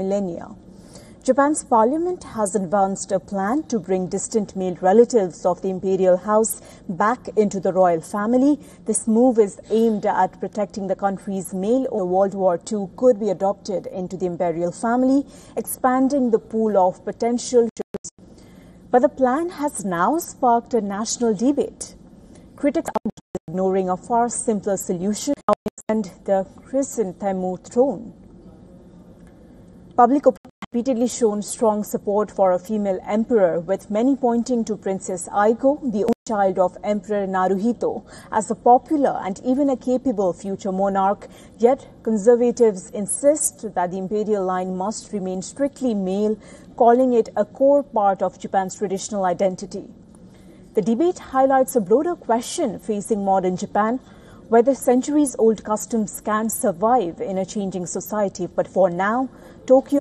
millennia. Japan's parliament has advanced a plan to bring distant male relatives of the imperial house back into the royal family. This move is aimed at protecting the country's male. World War II could be adopted into the imperial family, expanding the pool of potential children. But the plan has now sparked a national debate. Critics are ignoring a far simpler solution to extend the chrysanthemum throne. Public opinion has repeatedly shown strong support for a female emperor, with many pointing to Princess Aiko, the only child of Emperor Naruhito, as a popular and even a capable future monarch. Yet conservatives insist that the imperial line must remain strictly male, calling it a core part of Japan's traditional identity. The debate highlights a broader question facing modern Japan: whether centuries-old customs can survive in a changing society. But for now, Tokyo.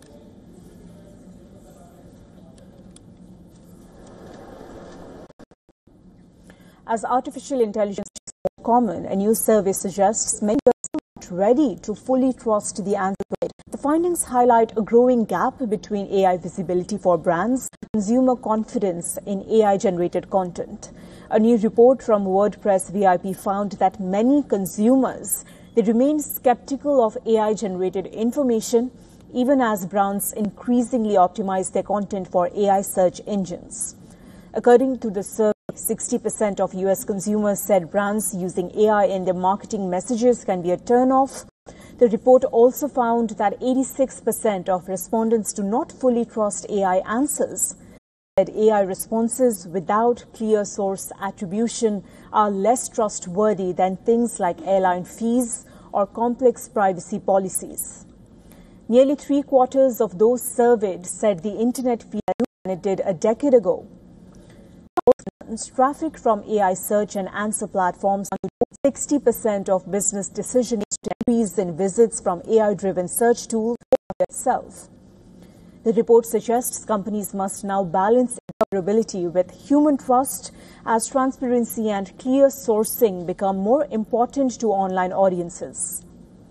As artificial intelligence is more common, a new survey suggests many are still not ready to fully trust the answer to it. The findings highlight a growing gap between AI visibility for brands and consumer confidence in AI-generated content. A new report from WordPress VIP found that many consumers, they remain skeptical of AI-generated information, even as brands increasingly optimize their content for AI search engines. According to the survey, 60% of US consumers said brands using AI in their marketing messages can be a turn-off. The report also found that 86% of respondents do not fully trust AI answers. AI responses without clear source attribution are less trustworthy than things like airline fees or complex privacy policies. Nearly 3/4 of those surveyed said the internet feels better than it did a decade ago. Traffic from AI search and answer platforms, 60% of business decisions to increase in visits from AI-driven search tools itself. The report suggests companies must now balance interoperability with human trust as transparency and clear sourcing become more important to online audiences.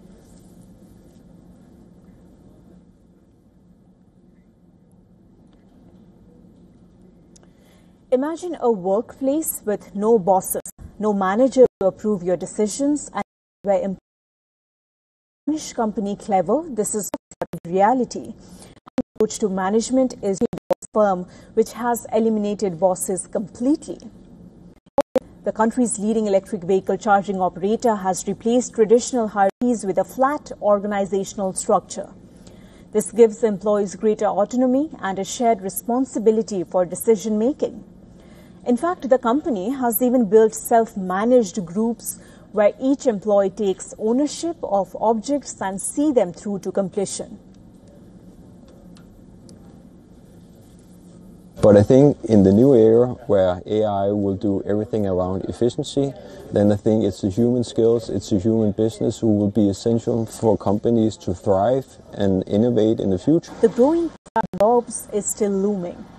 Imagine a workplace with no bosses, no manager to approve your decisions, and where Spanish company Clever. This is reality. Approach to management is a firm which has eliminated bosses completely. The country's leading electric vehicle charging operator has replaced traditional hierarchies with a flat organizational structure. This gives employees greater autonomy and a shared responsibility for decision making. In fact, the company has even built self-managed groups where each employee takes ownership of objects and see them through to completion. But I think in the new era where AI will do everything around efficiency, then I think it's the human skills, it's the human business who will be essential for companies to thrive and innovate in the future. The growing jobs is still looming.